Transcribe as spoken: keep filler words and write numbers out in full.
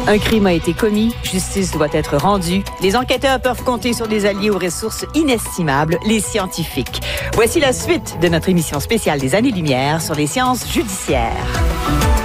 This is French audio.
Un crime a été commis, justice doit être rendue. Les enquêteurs peuvent compter sur des alliés aux ressources inestimables, les scientifiques. Voici la suite de notre émission spéciale des Années-Lumière sur les sciences judiciaires.